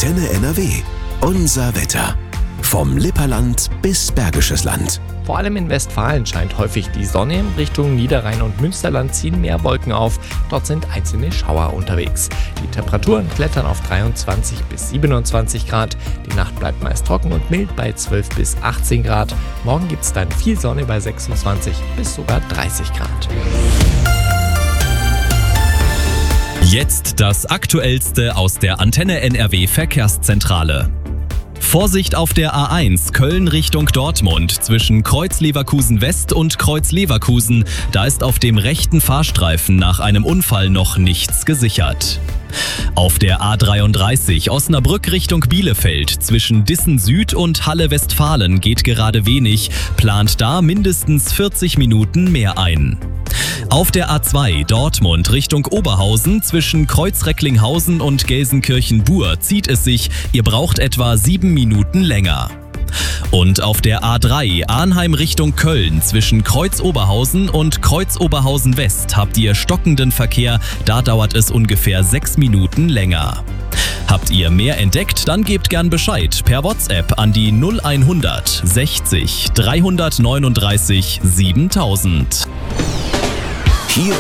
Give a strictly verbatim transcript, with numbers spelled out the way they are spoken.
Antenne N R W. Unser Wetter. Vom Lipperland bis Bergisches Land. Vor allem in Westfalen scheint häufig die Sonne. Richtung Niederrhein und Münsterland ziehen mehr Wolken auf. Dort sind einzelne Schauer unterwegs. Die Temperaturen klettern auf dreiundzwanzig bis siebenundzwanzig Grad. Die Nacht bleibt meist trocken und mild bei zwölf bis achtzehn Grad. Morgen gibt es dann viel Sonne bei sechsundzwanzig bis sogar dreißig Grad. Jetzt das Aktuellste aus der Antenne N R W Verkehrszentrale. Vorsicht auf der A eins Köln Richtung Dortmund zwischen Kreuz-Leverkusen West und Kreuz-Leverkusen. Da ist auf dem rechten Fahrstreifen nach einem Unfall noch nichts gesichert. Auf der A dreiunddreißig Osnabrück Richtung Bielefeld zwischen Dissen Süd und Halle Westfalen geht gerade wenig, plant da mindestens vierzig Minuten mehr ein. Auf der A zwei Dortmund Richtung Oberhausen zwischen Kreuz-Recklinghausen und Gelsenkirchen-Bur zieht es sich, ihr braucht etwa sieben Minuten länger. Und auf der A drei Arnheim Richtung Köln zwischen Kreuz-Oberhausen und Kreuz-Oberhausen West habt ihr stockenden Verkehr, da dauert es ungefähr sechs Minuten länger. Habt ihr mehr entdeckt, dann gebt gern Bescheid per WhatsApp an die null hundert sechzig dreihundertneununddreißig siebentausend. Hier